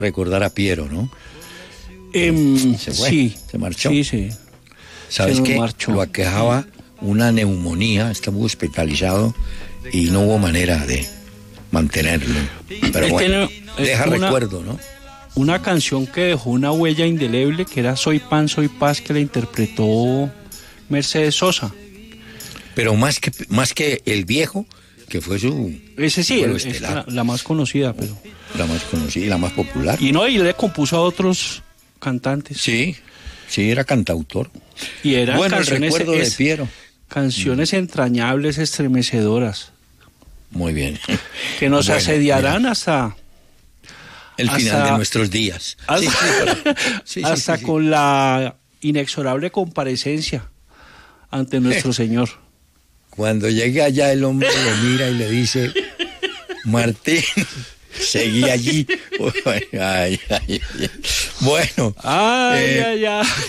recordar a Piero, ¿no? Se fue, Sí. se marchó. Sí. ¿Sabes se qué? marchó. Lo aquejaba una neumonía, estuvo hospitalizado y no hubo manera de mantenerlo. Pero bueno, deja recuerdo, ¿no? Una canción que dejó una huella indeleble, que era Soy Pan, Soy Paz, que la interpretó Mercedes Sosa. Pero más que el viejo, que fue su... Ese sí, vuelo es estelar. la más conocida, pero... La más conocida y la más popular. Y le compuso a otros cantantes. Sí, era cantautor. Y eran bueno, el canciones, recuerdo de Piero. Canciones entrañables, estremecedoras. Muy bien. Que nos asediarán hasta... el final de nuestros días. Hasta con la inexorable comparecencia ante nuestro Señor. Cuando llegue allá, el hombre lo mira y le dice: Martín, seguí allí. Bueno. Ay.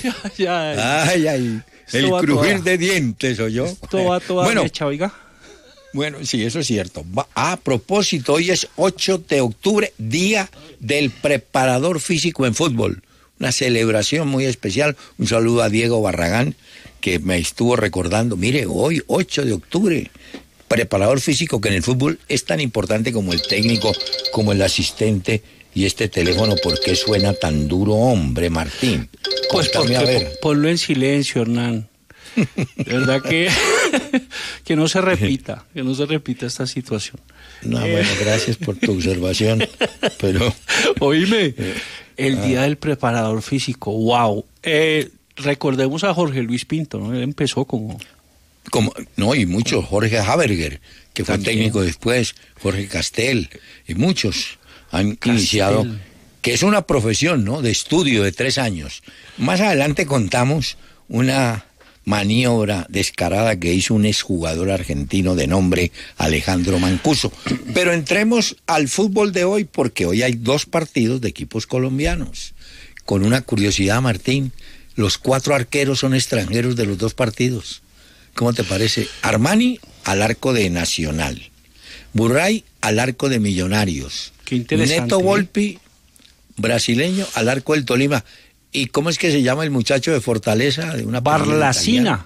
El crujir de dientes, ¿oyó? Esto va toda mecha, oiga. Bueno, sí, eso es cierto. A propósito, hoy es 8 de octubre, Día del Preparador Físico en Fútbol. Una celebración muy especial. Un saludo a Diego Barragán, que me estuvo recordando. Mire, hoy, 8 de octubre, preparador físico, que en el fútbol es tan importante como el técnico, como el asistente. Y este teléfono, ¿por qué suena tan duro, hombre, Martín? Pues porque ponlo en silencio, Hernán. De verdad que no se repita, esta situación. No, bueno, gracias por tu observación, pero... Oíme, el Día del Preparador Físico, wow. Recordemos a Jorge Luis Pinto, ¿no? Él empezó como... No, y muchos, Jorge Haberger, que fue técnico después, Jorge Castel, y muchos han iniciado, que es una profesión, ¿no?, de estudio de 3 años. Más adelante contamos una maniobra descarada que hizo un exjugador argentino de nombre Alejandro Mancuso. Pero entremos al fútbol de hoy, porque hoy hay 2 partidos de equipos colombianos. Con una curiosidad, Martín, los 4 arqueros son extranjeros de los 2 partidos. ¿Cómo te parece? Armani al arco de Nacional, Burray al arco de Millonarios, qué interesante, Neto Volpi, brasileño, al arco del Tolima. ¿Y cómo es que se llama el muchacho de Fortaleza? De una Barlacina.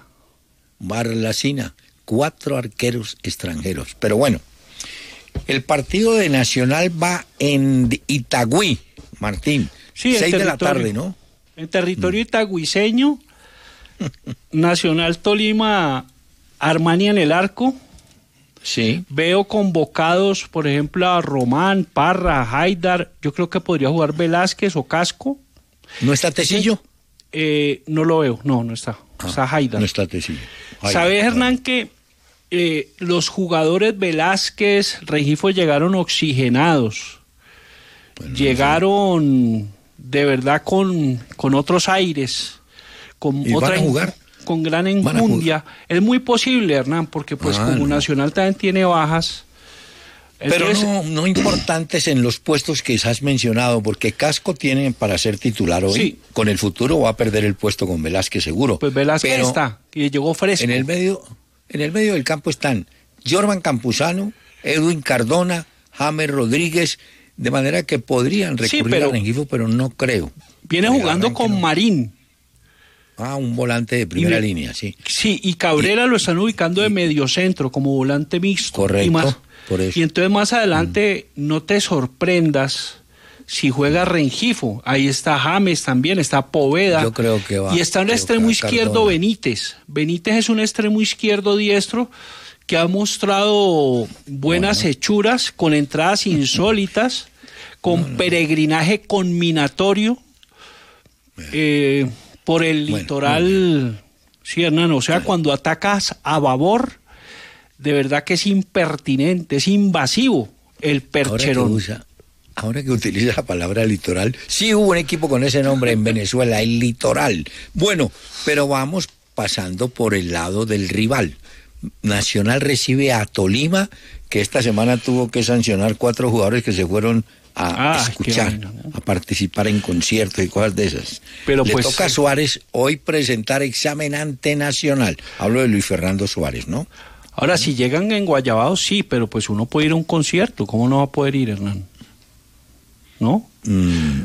4 arqueros extranjeros. Pero bueno, el partido de Nacional va en Itagüí, Martín. Sí, 6 de la tarde, ¿no? En territorio itagüiseño, Nacional Tolima, Armani en el arco. Sí. Veo convocados, por ejemplo, a Román, Parra, Haidar. Yo creo que podría jugar Velázquez o Casco. ¿No está Tecillo? No lo veo, no está. Está Haidar. No está Tecillo. ¿Sabes, Hernán, que los jugadores Velázquez, Rengifo llegaron oxigenados? Bueno, llegaron de verdad con otros aires, con otra van a jugar, con gran enjundia. Es muy posible, Hernán, porque pues como Nacional también tiene bajas. Pero no importantes en los puestos que has mencionado, porque Casco tiene para ser titular hoy. Sí. Con el futuro va a perder el puesto con Velázquez seguro. Pues Velázquez está, y llegó fresco. En el medio del campo están Jorman Campuzano, Edwin Cardona, James Rodríguez, de manera que podrían recurrir a Rengifo, pero no creo. Viene jugando con Marín. Un volante de primera línea, sí. Sí, y Cabrera lo están ubicando de mediocentro, como volante mixto. Correcto, por eso. Y entonces más adelante no te sorprendas si juega Rengifo. Ahí está James también, está Poveda. Yo creo que va. Y está el extremo izquierdo Cardona. Benítez. Benítez es un extremo izquierdo diestro que ha mostrado buenas hechuras, con entradas insólitas, con peregrinaje conminatorio por el litoral. Sí, Hernán, o sea, cuando atacas a babor, de verdad que es impertinente, es invasivo el percherón. Ahora que utiliza la palabra litoral, sí hubo un equipo con ese nombre en Venezuela, el Litoral. Bueno, pero vamos pasando por el lado del rival. Nacional recibe a Tolima, que esta semana tuvo que sancionar 4 jugadores que se fueron a escuchar, a participar en conciertos y cosas de esas. Pero Le toca a Suárez hoy presentar examen ante Nacional. Hablo de Luis Fernando Suárez, ¿no? Ahora, si llegan en Guayabao, sí, pero pues uno puede ir a un concierto. ¿Cómo no va a poder ir, Hernán? ¿No?